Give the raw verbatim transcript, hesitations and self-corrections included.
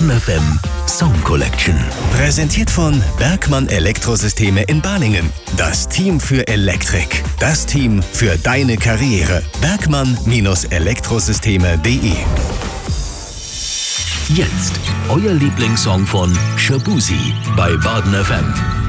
Baden F M Song Collection. Präsentiert von Bergmann Elektrosysteme in Balingen. Das Team für Elektrik. Das Team für deine Karriere. Bergmann Elektrosysteme punkt de. Jetzt euer Lieblingssong von Shaboozey bei Baden F M.